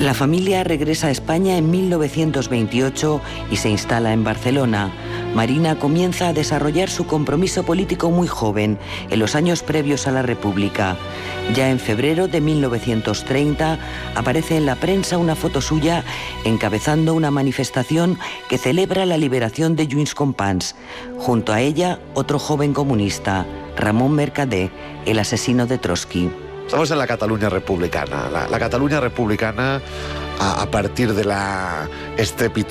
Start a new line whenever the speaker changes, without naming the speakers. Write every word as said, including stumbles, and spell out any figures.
La familia regresa a España en mil novecientos veintiocho y se instala en Barcelona. Marina comienza a desarrollar su compromiso político muy joven, en los años previos a la República. Ya en febrero de mil novecientos treinta aparece en la prensa una foto suya encabezando una manifestación que celebra la liberación de Lluís Companys. Junto a ella, otro joven comunista, Ramón Mercader, el asesino de Trotsky.
Estamos en la Cataluña republicana. La, la Cataluña republicana, a, a partir de la estrepitosa